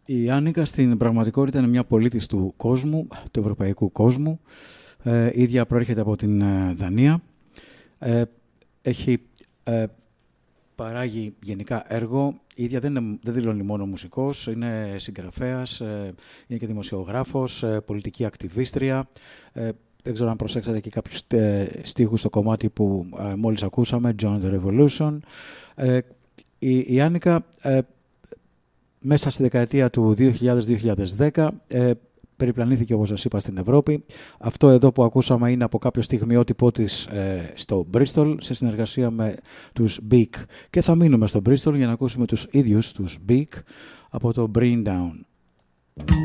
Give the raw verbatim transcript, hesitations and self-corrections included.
Η Άνικα στην πραγματικότητα είναι μια πολίτης του κόσμου, του ευρωπαϊκού κόσμου. Ε, η ίδια προέρχεται από την ε, Δανία. Ε, έχει ε, παράγει γενικά έργο. Η ίδια δεν, είναι, δεν δηλώνει μόνο μουσικός, είναι συγγραφέας, ε, είναι και δημοσιογράφος, ε, πολιτική ακτιβίστρια. Ε, δεν ξέρω αν προσέξατε και κάποιους ε, στίχους στο κομμάτι που ε, μόλις ακούσαμε, Join the Revolution. Ε, η, η Άνικα ε, μέσα στη δεκαετία του δύο χιλιάδες με δύο χιλιάδες δέκα ε, περιπλανήθηκε, όπως σας είπα, στην Ευρώπη. Αυτό εδώ που ακούσαμε είναι από κάποιο στιγμιότυπό της ε, στο Bristol σε συνεργασία με τους Beak. Και θα μείνουμε στο Bristol για να ακούσουμε τους ίδιους τους Beak από το Bring Down.